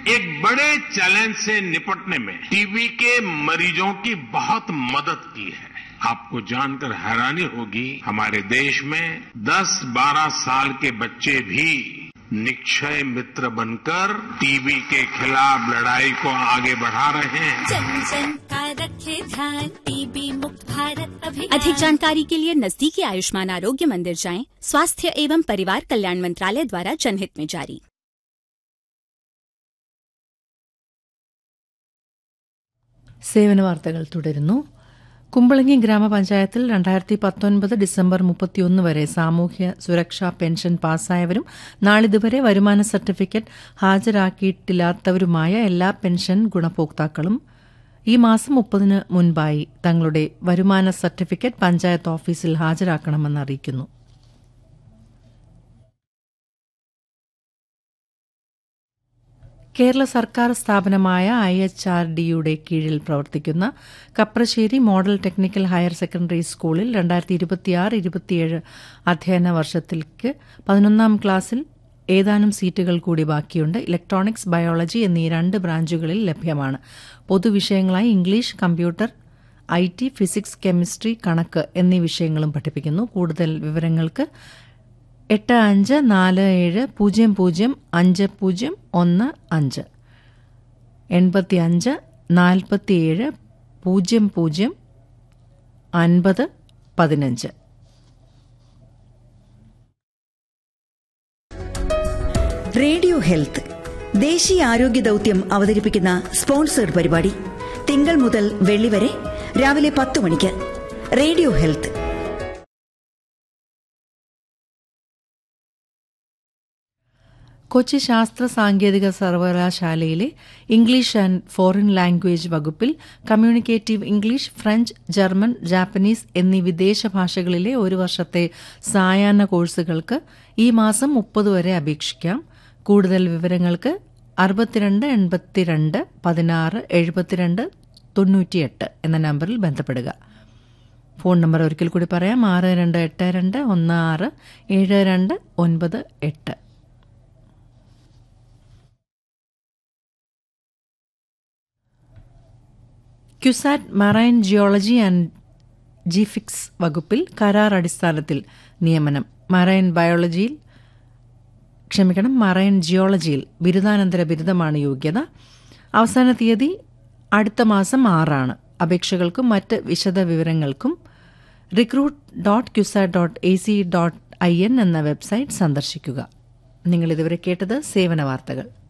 एक बड़े चैलेंज से निपटने में टीबी के मरीजों की बहुत मदद की है। आपको जानकर हैरानी होगी, हमारे देश में 10-12 साल के बच्चे भी निक्षय मित्र बनकर टीबी के खिलाफ लड़ाई को आगे बढ़ा रहे हैं। जन जन का रखे ध्यान, टीबी मुक्त भारत अभियान। अधिक जानकारी के लिए नजदीकी आयुष्मान आरोग्य मंदिर जाएं। स्वास्थ्य एवं परिवार कल्याण मंत्रालय द्वारा जनहित में जारी। സേവന വാർത്തകൾ തുടരുന്നു. കുമ്പളങ്ങി ഗ്രാമപഞ്ചായത്തിൽ 2019 ഡിസംബർ 31 വരെ സാമൂഹ്യ സുരക്ഷാ പെൻഷൻ പാസ്സായവരും നാളിതുവരെ വരുമാന സർട്ടിഫിക്കറ്റ് ഹാജരാക്കിയിട്ടില്ലാത്തവരുമായ എല്ലാ പെൻഷൻ ഗുണഭോക്താക്കളും ഈ മാസം 30 മുൻപായി തങ്ങളുടെ വരുമാന സർട്ടിഫിക്കറ്റ് പഞ്ചായത്ത് ഓഫീസിൽ ഹാജരാക്കണമെന്ന് അറിയിക്കുന്നു. കേരള സർക്കാർ സ്ഥാപനമായ IHRDയുടെ കീഴിൽ പ്രവർത്തിക്കുന്ന Kaprassery model technical higher secondary സ്കൂളിൽ 2026-27 അധ്യയന വർഷത്തിലേക്ക് 11ാം ക്ലാസ്സിൽ ഏതാനും സീറ്റുകൾ കൂടി ബാക്കിയുണ്ട്. ഇലക്ട്രോണിക്സ്, ബയോളജി എന്നീ 2 ബ്രാഞ്ചുകളിൽ ലഭ്യമാണ്. പൊതുവിഷയങ്ങളായി English, computer, IT, physics, chemistry, കണക്ക് എന്നീ വിഷയങ്ങളും പഠിപ്പിക്കുന്നു. കൂടുതൽ വിവരങ്ങൾക്ക് 8547005015 8547005015. റേഡിയോ ഹെൽത്ത് ദേശീയ ആരോഗ്യ ദൌത്യം അവതരിപ്പിക്കുന്ന സ്പോൺസേഡ് പരിപാടി തിങ്കൾ മുതൽ വെള്ളി വരെ രാവിലെ 10 മണിക്ക്. Radio health. കൊച്ചി ശാസ്ത്ര സാങ്കേതിക സർവകലാശാലയിലെ ഇംഗ്ലീഷ് ആൻഡ് ഫോറിൻ ലാംഗ്വേജ് വകുപ്പിൽ communicative English, French, German, Japanese എന്നീ വിദേശ ഭാഷകളിലെ 1 വർഷത്തെ സായാഹ്ന കോഴ്സുകൾക്ക് ഈ മാസം 30 വരെ അപേക്ഷിക്കാം. കൂടുതൽ വിവരങ്ങൾക്ക് 62 82 16 72 98 എന്ന നമ്പറിൽ ബന്ധപ്പെടുക. ഫോൺ നമ്പർ ഒരിക്കൽ കൂടി പറയാം: 6282167298. ക്യുസാറ്റ് മറൈൻ ജിയോളജി ആൻഡ് ജിഫിക്സ് വകുപ്പിൽ കരാർ അടിസ്ഥാനത്തിൽ നിയമനം. മറൈൻ ജിയോളജിയിൽ ബിരുദാനന്തര ബിരുദമാണ് യോഗ്യത. അവസാന തീയതി അടുത്ത മാസം 6 അപേക്ഷകൾക്കും മറ്റ് വിശദ വിവരങ്ങൾക്കും recruit.cusat.ac.in എന്ന വെബ്സൈറ്റ് സന്ദർശിക്കുക. നിങ്ങളിതുവരെ കേട്ടത് സേവന വാർത്തകൾ.